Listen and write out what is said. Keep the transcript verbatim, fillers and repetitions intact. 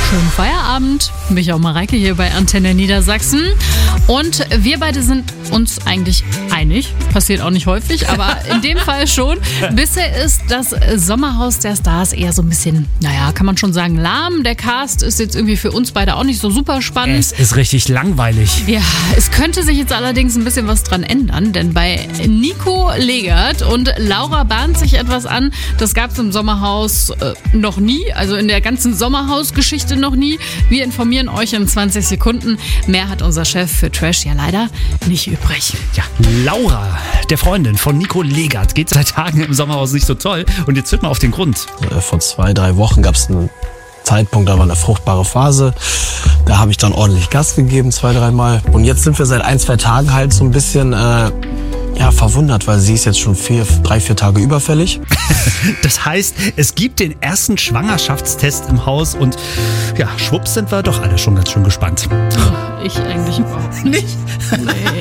schönen Feierabend. Mich auch Mareike hier bei Antenne Niedersachsen. Und wir beide sind uns eigentlich einig. Passiert auch nicht häufig, aber in dem Fall schon. Bisher ist das Sommerhaus der Stars eher so ein bisschen, naja, kann man schon sagen, lahm. Der Cast ist jetzt irgendwie für uns beide auch nicht so super spannend. Es ist richtig langweilig. Ja, es könnte sich jetzt allerdings ein bisschen was dran ändern, denn bei Nico Legert und Laura bahnt sich etwas an. Das gab es im Sommerhaus äh, noch nie, also in der ganzen Sommerhaus-Geschichte noch nie. Wir informieren euch in zwanzig Sekunden. Mehr hat unser Chef für Trash ja leider nicht übrig. Ja, Laura, der Freundin von Nico Legert, geht seit Tagen im Sommerhaus nicht so toll. Und jetzt hört mal auf den Grund. Vor zwei, drei Wochen gab es einen Zeitpunkt, da war eine fruchtbare Phase. Da habe ich dann ordentlich Gas gegeben, zwei, dreimal. Und jetzt sind wir seit ein, zwei Tagen halt so ein bisschen äh, ja, verwundert, weil sie ist jetzt schon vier, drei, vier Tage überfällig. Das heißt, es gibt den ersten Schwangerschaftstest im Haus und ja, schwupps sind wir doch alle schon ganz schön gespannt. Ich eigentlich überhaupt nicht. Nicht? Nee.